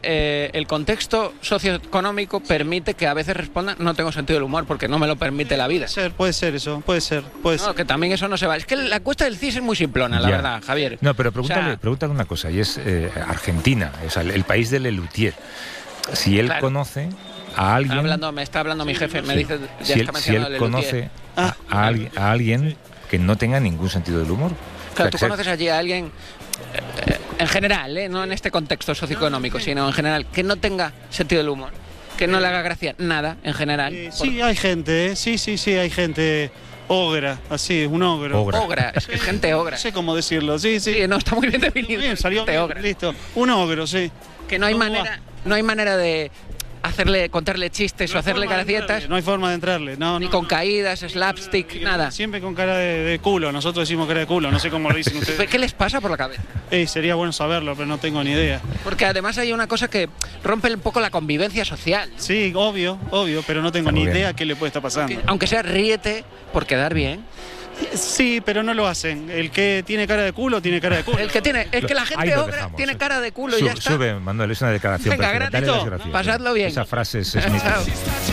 el contexto socioeconómico permite que a veces respondan no tengo sentido del humor porque no me lo permite la vida. Puede ser eso, puede ser. No, que también eso no se va. Es que la cuesta del CIS es muy simplona, la verdad, Javier. No, pero pregúntale una cosa, y es Argentina, es el país de Lelutier. Si él conoce a alguien... Me está hablando mi jefe, me dice... Si él conoce a alguien que no tenga ningún sentido del humor. Claro, tú conoces allí a alguien, en general, no en este contexto socioeconómico, sino en general, que no tenga sentido del humor, que no le haga gracia nada, en general. Sí, hay gente, sí, hay gente ogra, así, un ogro. Ogra, es que es gente ogra. No sé cómo decirlo, sí. No, está muy bien definido. Bien, salió bien, ogra. Listo, un ogro, sí. Que no hay manera de contarle chistes o hacerle gracietas. No hay forma de entrarle, ni con caídas, slapstick, nada. Siempre con cara de culo, nosotros decimos cara de culo, no sé cómo lo dicen ustedes. ¿Qué les pasa por la cabeza? Sería bueno saberlo, pero no tengo ni idea. Porque además hay una cosa que rompe un poco la convivencia social. Sí, obvio, pero no tengo ni idea qué le puede estar pasando. Aunque sea ríete por quedar bien. Sí, pero no lo hacen. El que tiene cara de culo, tiene cara de culo. Es que la gente ogra tiene cara de culo y ya está. Sube, Manuel, es una declaración. Venga, gratis, pasadlo bien. Esa frase es mítica.